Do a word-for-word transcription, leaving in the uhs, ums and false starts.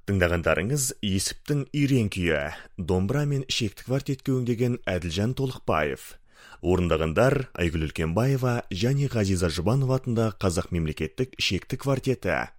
Тыңдағандарыңыз Есіптің үйрен күйі, домбыра мен шекті квартетке өңдеген Әділжан Толықбаев. Орындағандар Айгүл Үлкенбаева және Ғазиза Жұбанова атындағы Қазақ мемлекеттік шекті квартеті.